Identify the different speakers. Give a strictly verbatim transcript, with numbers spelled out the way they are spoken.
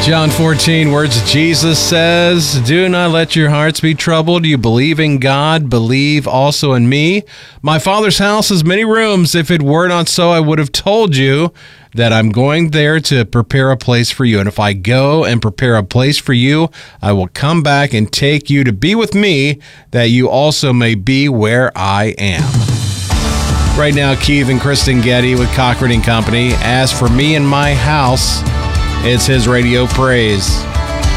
Speaker 1: John fourteen, words Jesus says, "Do not let your hearts be troubled. You believe in God, believe also in me. My Father's house has many rooms. If it were not so, I would have told you that I'm going there to prepare a place for you. And if I go and prepare a place for you, I will come back and take you to be with me, that you also may be where I am." Right now, Keith and Kristen Getty with Cochran and Company. As for me and my house, it's his radio praise.